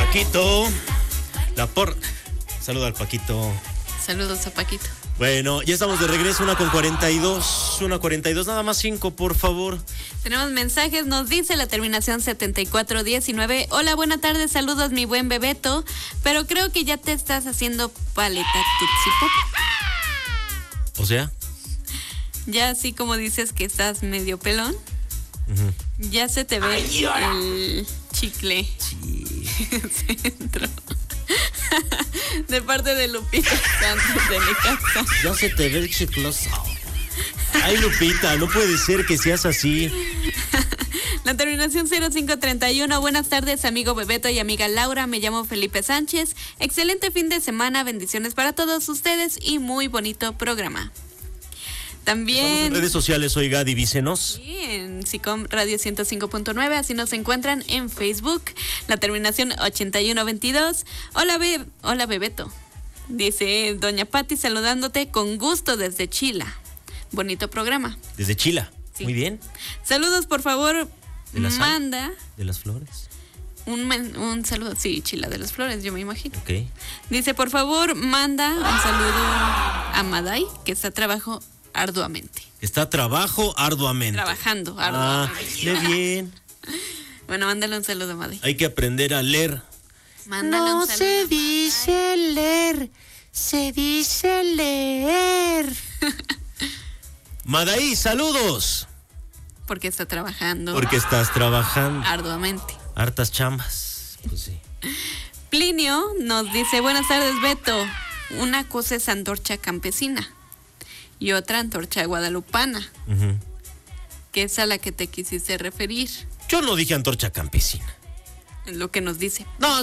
Paquito. Saluda al Paquito. Saludos a Paquito. Bueno, ya estamos de regreso, 1:42, nada más 5, por favor. Tenemos mensajes, nos dice la terminación 7419. Hola, buena tarde, saludos mi buen Bebeto, pero creo que ya te estás haciendo paleta Tootsie Pop. O sea, ya así como dices que estás medio pelón, ya se te ve el chicle. Sí. Centro. De parte de Lupita Santos de Necaxa. Ya se te ve el chicloso. Ay, Lupita, no puede ser que seas así. La terminación 0531. Buenas tardes, amigo Bebeto y amiga Laura. Me llamo Felipe Sánchez. Excelente fin de semana. Bendiciones para todos ustedes y muy bonito programa. También estamos en redes sociales, oiga, divísenos. Sí, en SICOM Radio 105.9, así nos encuentran en Facebook. La terminación 8122. Hola Bebeto. Dice Doña Patti saludándote con gusto desde Chila. Bonito programa. Desde Chila. Sí. Muy bien. Saludos, por favor. Manda. ¿De las flores? Un saludo. Sí, Chila de las Flores, yo me imagino. Ok. Dice, por favor, manda un saludo a Maday, que está trabajando arduamente. Trabajando arduamente. Qué bien. Bueno, mándale un saludo a Maday. Hay que aprender a leer. Mándale un saludo. Se dice leer, se dice leer. Madaí, saludos. Porque está trabajando. Porque estás trabajando. Arduamente. Hartas chambas. Pues sí. Plinio nos dice, buenas tardes, Beto. Una cosa es antorcha campesina y otra antorcha guadalupana, que es a la que te quisiste referir. Yo no dije antorcha campesina. Es lo que nos dice. No,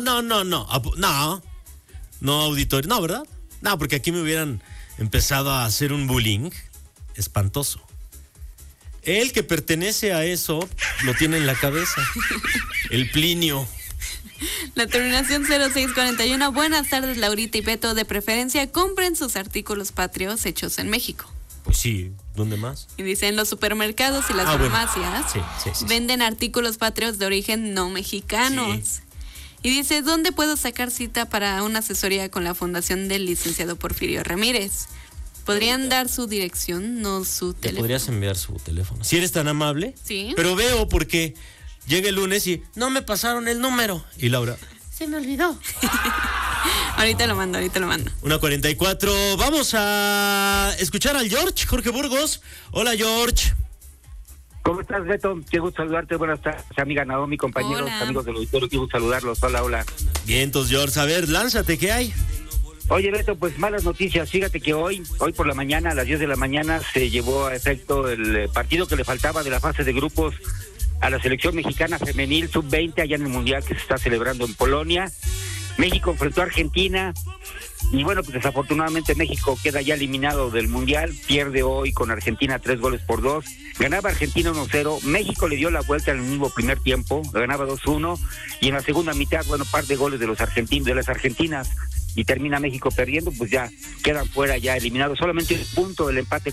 auditorio, no, ¿verdad? No, porque aquí me hubieran empezado a hacer un bullying espantoso. El que pertenece a eso lo tiene en la cabeza. El Plinio. La terminación 0641. Buenas tardes, Laurita y Beto. De preferencia, compren sus artículos patrios hechos en México. Pues sí, ¿dónde más? Y dice, en los supermercados y las farmacias venden artículos patrios de origen no mexicanos. Sí. Y dice, ¿dónde puedo sacar cita para una asesoría con la fundación del licenciado Porfirio Ramírez? ¿Podrían dar su dirección, no su teléfono? ¿Podrías enviar su teléfono? Si eres tan amable. Sí. Pero veo porque llega el lunes y no me pasaron el número. Y Laura, se me olvidó. Ahorita lo mando. 1:44. Vamos a escuchar al Jorge Burgos. Hola, George. ¿Cómo estás, Beto? Qué gusto saludarte. Buenas tardes, amiga Naomi, compañeros, hola. Amigos del auditorio. Qué gusto saludarlos. Hola. Bien, entonces, George, a ver, lánzate, ¿qué hay? Oye, Beto, pues malas noticias. Fíjate que hoy por la mañana, a las 10 de la mañana, se llevó a efecto el partido que le faltaba de la fase de grupos a la selección mexicana femenil sub-20 allá en el Mundial que se está celebrando en Polonia. México enfrentó a Argentina y bueno, pues desafortunadamente México queda ya eliminado del Mundial, pierde hoy con Argentina 3-2. Ganaba Argentina 1-0, México le dio la vuelta en el mismo primer tiempo, ganaba 2-1 y en la segunda mitad, par de goles de las argentinas y termina México perdiendo, pues ya quedan fuera, ya eliminados, solamente un punto del empate